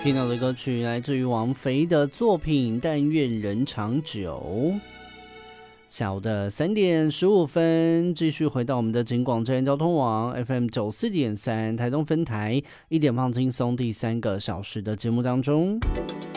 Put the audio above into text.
听到的歌曲来自于王菲的作品《但愿人长久》。下午的3点15分，继续回到我们的警广站交通网 FM 94.3台东分台，1点放轻松第3个小时的节目当中。